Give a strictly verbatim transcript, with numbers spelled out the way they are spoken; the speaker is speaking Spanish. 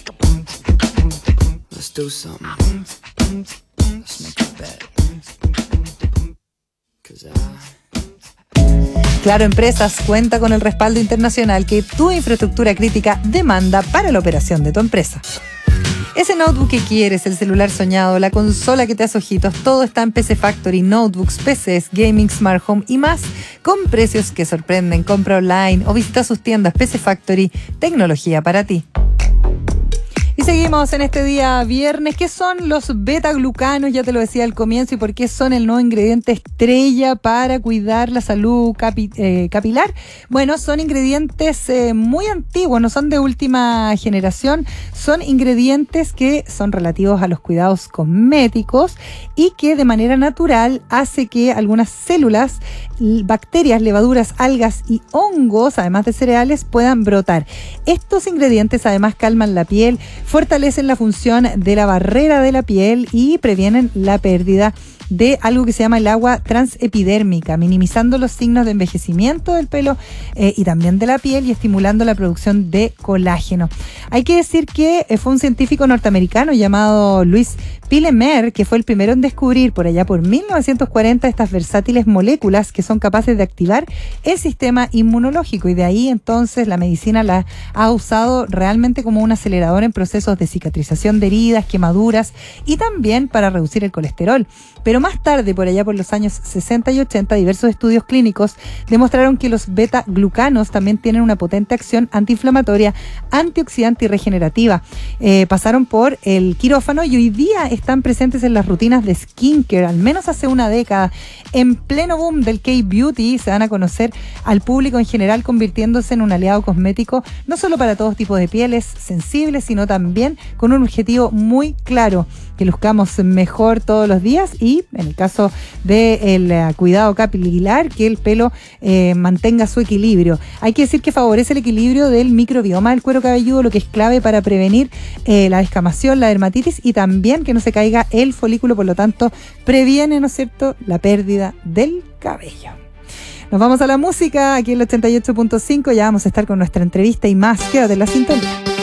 Let's do something. Let's make a bet. 'Cause I... Claro Empresas cuenta con el respaldo internacional que tu infraestructura crítica demanda para la operación de tu empresa. Ese notebook que quieres, el celular soñado, la consola que te hace ojitos, todo está en P C Factory, notebooks, P Cs, gaming, smart home y más, con precios que sorprenden. Compra online o visita sus tiendas. P C Factory, tecnología para ti. Y seguimos en este día viernes. ¿Qué son los beta-glucanos? Ya te lo decía al comienzo. ¿Y por qué son el nuevo ingrediente estrella para cuidar la salud capi, eh, capilar? Bueno, son ingredientes eh, muy antiguos, no son de última generación. Son ingredientes que son relativos a los cuidados cosméticos y que de manera natural hace que algunas células, bacterias, levaduras, algas y hongos, además de cereales, puedan brotar. Estos ingredientes además calman la piel, fortalecen la función de la barrera de la piel y previenen la pérdida de algo que se llama el agua transepidérmica, minimizando los signos de envejecimiento del pelo eh, y también de la piel y estimulando la producción de colágeno. Hay que decir que eh, fue un científico norteamericano llamado Louis Pillemer que fue el primero en descubrir por allá por mil novecientos cuarenta estas versátiles moléculas que son capaces de activar el sistema inmunológico, y de ahí entonces la medicina la ha usado realmente como un acelerador en procesos de cicatrización de heridas, quemaduras y también para reducir el colesterol. Pero más tarde, por allá por los años sesenta y ochenta, diversos estudios clínicos demostraron que los beta-glucanos también tienen una potente acción antiinflamatoria, antioxidante y regenerativa. Eh, pasaron por el quirófano y hoy día están presentes en las rutinas de skincare, al menos hace una década. En pleno boom del K-Beauty se dan a conocer al público en general, convirtiéndose en un aliado cosmético no solo para todos tipos de pieles sensibles, sino también con un objetivo muy claro, que luzcamos mejor todos los días y, en el caso del uh, cuidado capilar, que el pelo eh, mantenga su equilibrio. Hay que decir que favorece el equilibrio del microbioma del cuero cabelludo, lo que es clave para prevenir eh, la descamación, la dermatitis y también que no se caiga el folículo, por lo tanto previene, ¿no es cierto?, la pérdida del cabello. Nos vamos a la música aquí en el ochenta y ocho punto cinco, ya vamos a estar con nuestra entrevista y más. Quédate en la sintonía.